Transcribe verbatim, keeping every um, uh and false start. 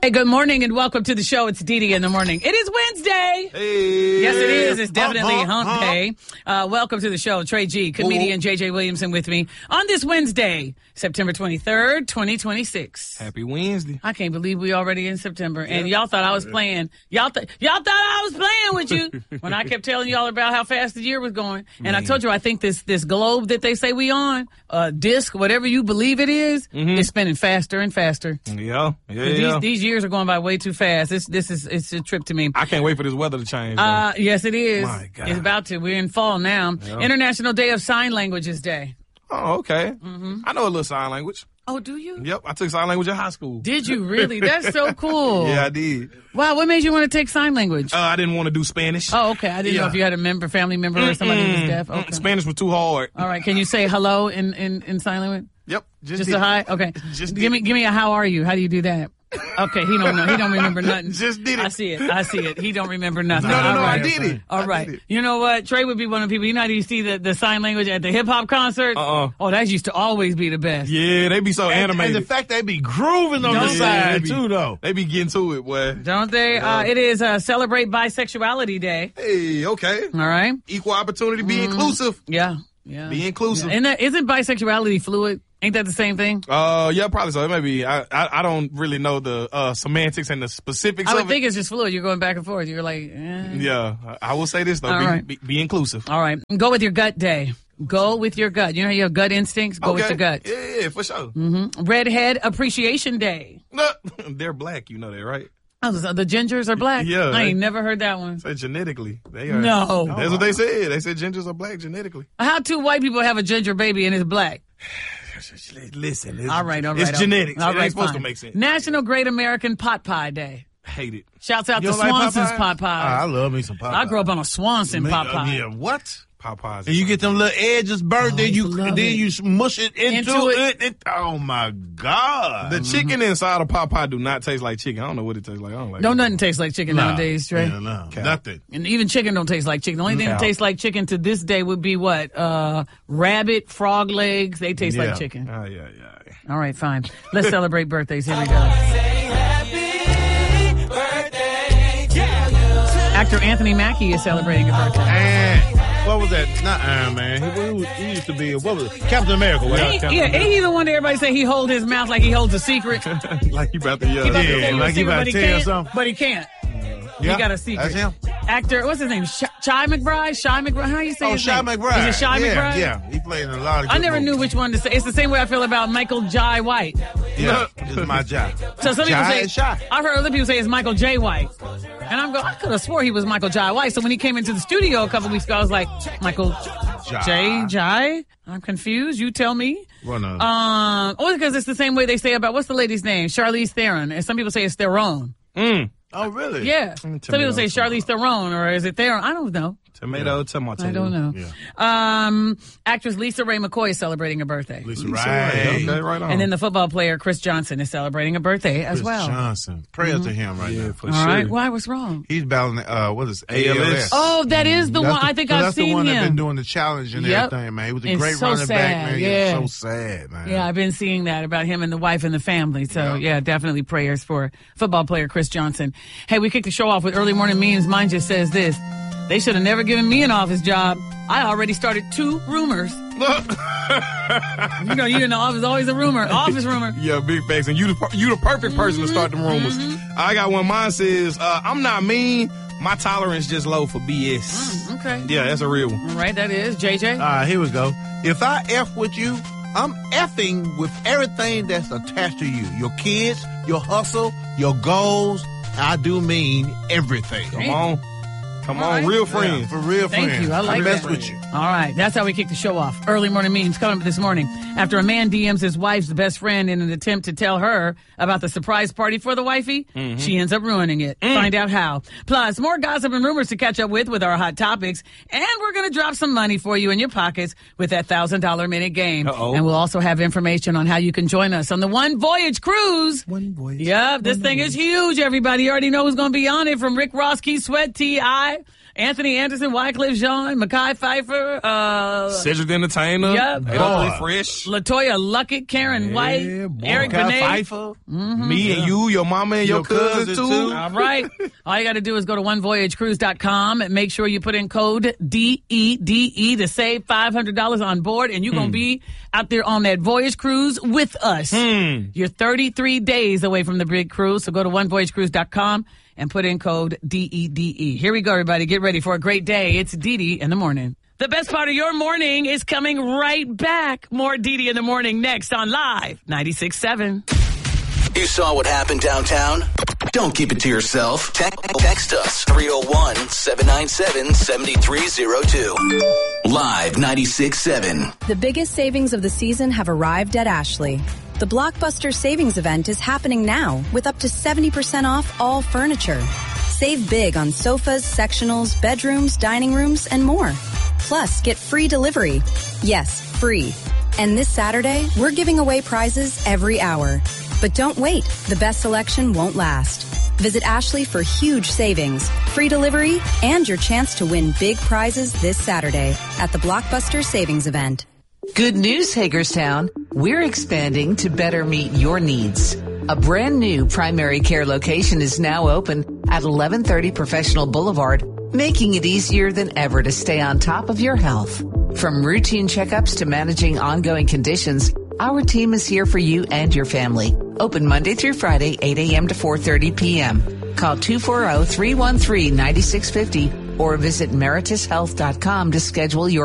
Hey, good morning and welcome to the show. It's Dee Dee in the morning. It is Wednesday. Hey. Yes, it is. It's definitely Hump, hump, hump, day. Uh, welcome to the show. Trey G, comedian J J Williamson with me on this Wednesday, September twenty-third, twenty twenty-six. Happy Wednesday. I can't believe we already in September. And y'all thought I was playing. Y'all, th- y'all thought I was playing with you when I kept telling y'all about how fast the year was going. And Man. I told you, I think this, this globe that they say we on, uh, disc, whatever you believe it is, Mm-hmm. is spinning faster and faster. Yeah, yeah, These, yeah. these years are going by way too fast. This this is it's a trip to me. I can't wait for this weather to change. though. Uh, yes, it is. My God. It's about to. We're in fall now. Yeah. International Day of Sign Languages Day. oh, okay. Mm-hmm. I know a little sign language. Oh, do you? Yep, I took sign language in high school. Did you really? That's so cool. Yeah, I did. Wow, what made you want to take sign language? Uh, I didn't want to do Spanish. oh, okay. I didn't know yeah. if you had a member, family member, or somebody who was deaf. Mm, Okay. Spanish was too hard. All right. Can you say hello in, in, in sign language? Yep, just, Just did a it. hi? Okay. Just give did me it. give me a how are you? How do you do that? Okay, he don't know. He don't remember nothing. Just did it. I see it. I see it. He don't remember nothing. No, no, All no, I right. did it. All I right. did it. You know what? Trey would be one of the people. You know how you see the, the sign language at the hip hop concert? Uh-uh. Oh, that used to always be the best. Yeah, they be so And, and animated. the fact they be grooving on Don't the say side, they be, too, though. They be getting to it, boy. Don't they? Uh, it is uh, Celebrate Bisexuality Day. Hey, okay. All right. Equal opportunity, be inclusive. Yeah. Yeah. Be inclusive. And that, isn't bisexuality fluid? Ain't that the same thing? Uh, yeah, probably so. Maybe I, I, I don't really know the uh, semantics and the specifics I would of think it. it's just fluid. You're going back and forth. You're like, eh. Yeah, I I will say this though: All be, right. be, be inclusive. All right. Go with your gut day. Go with your gut. You know how you have gut instincts? Go with Okay. your gut. Yeah, yeah, for sure. Mm-hmm. Redhead Appreciation Day. No, they're black. You know that, right? Oh, so the gingers are black? Yeah. I ain't never heard that one. Say genetically, they are. No. That's what they said. They said gingers are black genetically. How two white people have a ginger baby and it's black? Listen, it's, All right, all right. it's all right. genetics. All it right, ain't supposed fine. to make sense. National Great American Pot Pie Day. Hate it. Shouts out You to don't like pot Swanson's pies? pot I pies. love me some Popeyes. I grew up on a Swanson Me- pot uh, pie. Yeah, what? Popeyes. And you get them little edges burnt, Oh, then I you love then it. you mush it into, Into it. it. and- oh my God! the chicken inside of Popeye do not taste like chicken. I don't know what it tastes like. I don't like. Don't it. nothing taste like chicken Nah. nowadays, Trey. Yeah, no, Cap. nothing. And even chicken don't taste like chicken. The only thing that Cap. tastes like chicken to this day would be what? Uh, rabbit, frog legs. They taste Yeah. like chicken. Oh yeah, yeah. All right, fine. Let's celebrate birthdays. Here we go. Actor Anthony Mackie is celebrating a birthday. And what was that? Not Iron Man. He, he, he used to be what was it? Captain America. What? Ain't, yeah, ain't he the one that everybody say he hold his mouth like he holds a secret? He like you about to yell. about to Yeah, tell you a like he secret, about but to he tell you can't. something. But he can't. Yeah, He got a secret. That's him. Actor, what's his name? Sh- Chai McBride? Shy McBride? How you say Oh, his Shy name? McBride. Is it Shy yeah, McBride? Yeah, he played in a lot of. I good never knew movies. which one to say. It's the same way I feel about Michael Jai White. Yeah, it's my job. So some people Jai say, and Shy. I've heard other people say it's Michael J. White. And I'm going, I could have swore he was Michael Jai White. So when he came into the studio a couple weeks ago, I was like, Michael Jai. J. Jai? I'm confused. You tell me. Well, no. Um, only because it's the same way they say about, what's the lady's name? Charlize Theron. And some people say it's Theron. Mm. Oh, really? Yeah. Some people say Charlize Theron, or is it Theron? I don't know. Tomato, tomato. I don't know. Yeah. Um, actress Lisa Ray McCoy is celebrating a birthday. Lisa Lisa Ray. Ray. Okay, right on. And then the football player Chris Johnson is celebrating a birthday as Chris well. Johnson. Prayers to him right yeah, now. for All sure. right. Why? What's wrong? He's battling, uh, what is it? A L S. Oh, that is the That's one. I think so I've that's seen the one him. that's been doing the challenge and Yep. everything, man. He was a It's great so running back, sad, man. yeah. It's so sad, man. Yeah, I've been seeing that about him and the wife and the family. So, Yeah. yeah, definitely prayers for football player Chris Johnson. Hey, we kicked the show off with early morning memes. Mine just says this. They should have never given me an office job. I already started two rumors. You know, you in the office, always a rumor. Office rumor. Yeah, big facts. And you the, you the perfect person to start them rumors. I got one. Mine says, uh, I'm not mean. My tolerance just low for B S. Okay. Yeah, that's a real one. All right, that is. J J? All right, here we go. If I F with you, I'm effing with everything that's attached to you. Your kids, your hustle, your goals. I do mean everything. Come on. Come All on, right. real friends. Yeah, for real Thank friends. you. I like mess that. with you. All right. That's how we kick the show off. Early morning memes coming up this morning. After a man D Ms his wife's best friend in an attempt to tell her about the surprise party for the wifey, Mm-hmm. she ends up ruining it. Mm. Find out how. Plus, more gossip and rumors to catch up with with our hot topics. And we're going to drop some money for you in your pockets with that one thousand dollars minute game. Uh-oh. And we'll also have information on how you can join us on the One Voyage Cruise. One voice. Yep, this thing is huge, everybody. You already know who's going to be on it, from Rick Ross, Keith Sweat, T I Anthony Anderson, Wycliffe Jean, Mekhi Phifer, uh, Cedric the Entertainer. Yep. eight oh three Fresh. Latoya Luckett, Karen White, boy. Eric Mekhi Benet. Phifer. Mm-hmm. Me and you, your mama and your, Your cousins, cousin, too. too. All right. All you got to do is go to one voyage cruise dot com and make sure you put in code D E D E to save five hundred dollars on board, and you're going to be out there on that voyage cruise with us. Hmm. You're thirty-three days away from the big cruise, so go to one voyage cruise dot com and put in code D E D E. Here we go, everybody. Get ready for a great day. It's Dee Dee in the morning. The best part of your morning is coming right back. More Dee Dee in the morning next on Live ninety-six point seven. You saw what happened downtown? Don't keep it to yourself. Te- text us three oh one, seven nine seven, seven three oh two. Live ninety-six point seven. The biggest savings of the season have arrived at Ashley. The Blockbuster Savings Event is happening now with up to seventy percent off all furniture. Save big on sofas, sectionals, bedrooms, dining rooms, and more. Plus, get free delivery. Yes, free. And this Saturday, we're giving away prizes every hour. But don't wait. The best selection won't last. Visit Ashley for huge savings, free delivery, and your chance to win big prizes this Saturday at the Blockbuster Savings Event. Good news, Hagerstown. We're expanding to better meet your needs. A brand new primary care location is now open at eleven thirty Professional Boulevard, making it easier than ever to stay on top of your health. From routine checkups to managing ongoing conditions, our team is here for you and your family. Open Monday through Friday, eight a.m. to four thirty p.m. Call two four zero, three one three, nine six five zero or visit meritus health dot com to schedule your